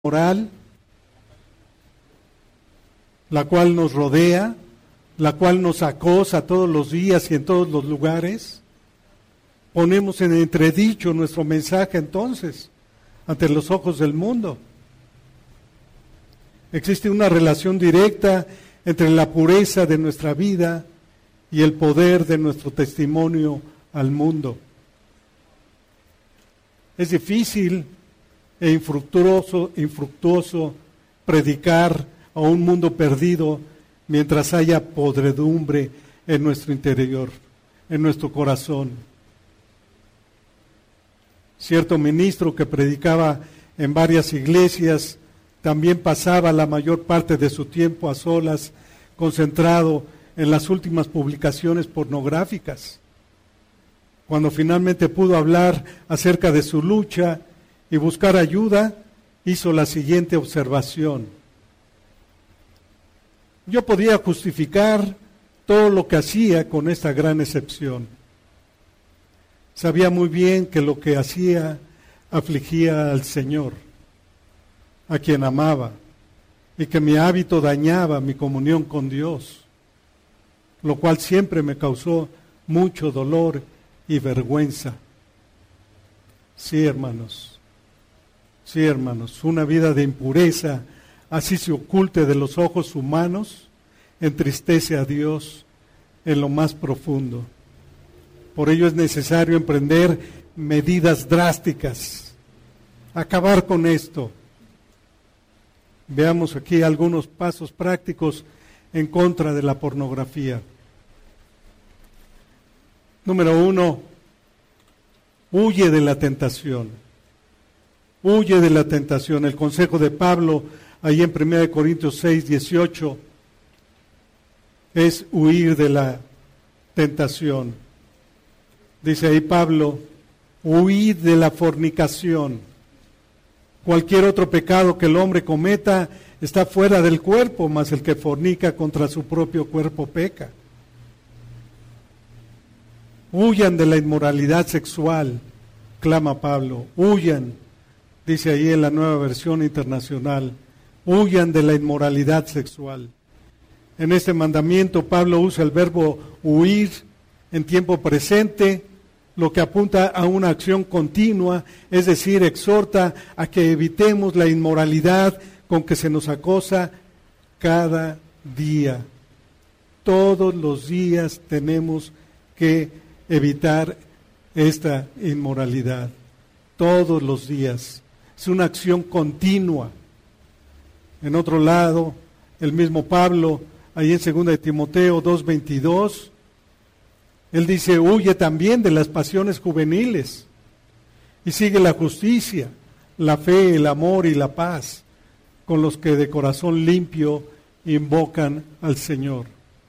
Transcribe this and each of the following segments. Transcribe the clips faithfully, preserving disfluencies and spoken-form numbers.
moral, la cual nos rodea, la cual nos acosa todos los días y en todos los lugares. Ponemos en entredicho nuestro mensaje entonces ante los ojos del mundo. Existe una relación directa entre la pureza de nuestra vida y el poder de nuestro testimonio al mundo. Es difícil e infructuoso, infructuoso predicar a un mundo perdido mientras haya podredumbre en nuestro interior, en nuestro corazón. Cierto ministro que predicaba en varias iglesias también pasaba la mayor parte de su tiempo a solas, concentrado en las últimas publicaciones pornográficas. Cuando finalmente pudo hablar acerca de su lucha y buscar ayuda, hizo la siguiente observación: yo podía justificar todo lo que hacía con esta gran excepción. Sabía muy bien que lo que hacía afligía al Señor, a quien amaba, y que mi hábito dañaba mi comunión con Dios, lo cual siempre me causó mucho dolor y vergüenza. Sí, hermanos, sí, hermanos, una vida de impureza, así se oculte de los ojos humanos, entristece a Dios en lo más profundo. Por ello es necesario emprender medidas drásticas, acabar con esto. Veamos aquí algunos pasos prácticos en contra de la pornografía. Número uno, huye de la tentación. Huye de la tentación. El consejo de Pablo, ahí en primera de Corintios seis, dieciocho, es huir de la tentación. Dice ahí Pablo, huid de la fornicación. Cualquier otro pecado que el hombre cometa está fuera del cuerpo, mas el que fornica contra su propio cuerpo peca. Huyan de la inmoralidad sexual, clama Pablo, huyan, dice ahí en la Nueva Versión Internacional, huyan de la inmoralidad sexual. En este mandamiento Pablo usa el verbo huir en tiempo presente, lo que apunta a una acción continua, es decir, exhorta a que evitemos la inmoralidad con que se nos acosa cada día. Todos los días tenemos que evitar esta inmoralidad. Todos los días. Es una acción continua. En otro lado, el mismo Pablo, ahí en segunda de Timoteo dos veintidós, él dice, huye también de las pasiones juveniles y sigue la justicia, la fe, el amor y la paz con los que de corazón limpio invocan al Señor.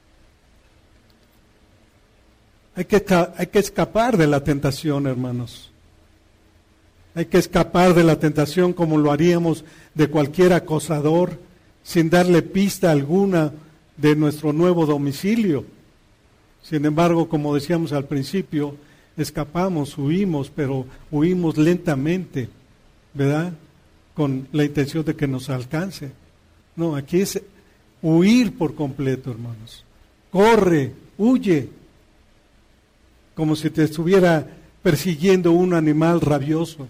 Hay que, hay que escapar de la tentación, hermanos. Hay que escapar de la tentación como lo haríamos de cualquier acosador, sin darle pista alguna de nuestro nuevo domicilio. Sin embargo, como decíamos al principio, escapamos, huimos, pero huimos lentamente, ¿verdad? Con la intención de que nos alcance. No, aquí es huir por completo, hermanos. Corre, huye, como si te estuviera persiguiendo un animal rabioso.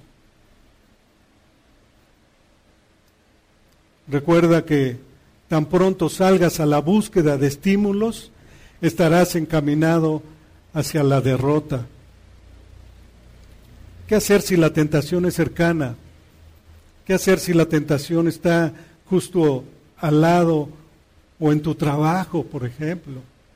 Recuerda que tan pronto salgas a la búsqueda de estímulos, estarás encaminado hacia la derrota. ¿Qué hacer si la tentación es cercana? ¿Qué hacer si la tentación está justo al lado o en tu trabajo, por ejemplo?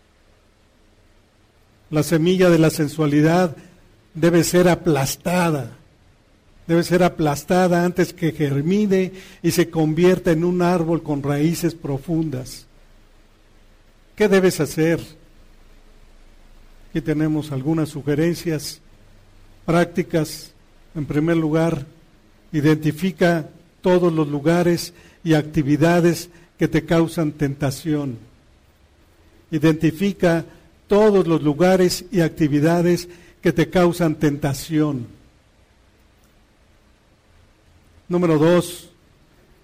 La semilla de la sensualidad debe ser aplastada. Debe ser aplastada antes que germine y se convierta en un árbol con raíces profundas. ¿Qué debes hacer? Aquí tenemos algunas sugerencias prácticas. En primer lugar, identifica todos los lugares y actividades que te causan tentación. Identifica todos los lugares y actividades que te causan tentación. Número dos,